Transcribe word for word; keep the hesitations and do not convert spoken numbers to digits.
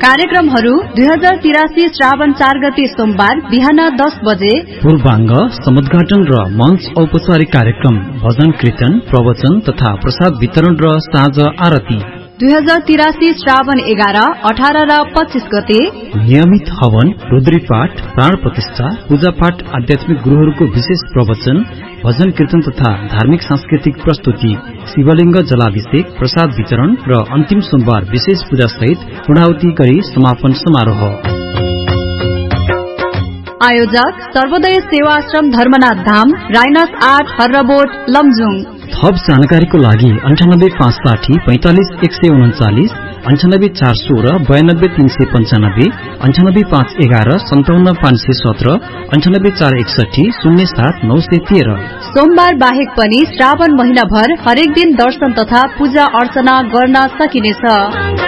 कार्यक्रमहरू दुई हजार तिरासी श्रावण चार गते सोमबार बिहान दस बजे पूर्वाङ्ग समुद्घाटन र मञ्च औपचारिक कार्यक्रम, भजन कीर्तन, प्रवचन तथा प्रसाद वितरण र साँझ आरती। दुई हजार तिरासी श्रावण एघार, अठार र पच्चीस गते नियमित हवन, रुद्री पाठ, प्राण प्रतिष्ठा, पूजा पाठ, आध्यात्मिक गुरुहरूको विशेष प्रवचन, भजन कीर्तन तथा धार्मिक सांस्कृतिक प्रस्तुति, शिवलिंग जलाभिषेक, प्रसाद वितरण र अन्तिम सोमबार विशेष पूजा सहित पूर्णाहुति गरी समापन समारोह। आयोजक सर्वोदय सेवाश्रम धर्मनाथ धाम, राइनास आठ, हर्रबोट, लमजुङ। थप जानकारीको लागि अन्ठानब्बे पाँच साठी पैंतालिस एक सय उन्चालिस, अन्ठानब्बे चार सोह्र बयानब्बे तीन सय पञ्चानब्बे, अन्ठानब्बे पाँच एघार सन्ताउन्न पाँच सय सत्र, अन्ठानब्बे चार एकसठी शून्य सात नौ सय तेह्र। सोमबार बाहेक पनि श्रावण महिनाभर हरेक दिन दर्शन तथा पूजा अर्चना गर्न सकिनेछ।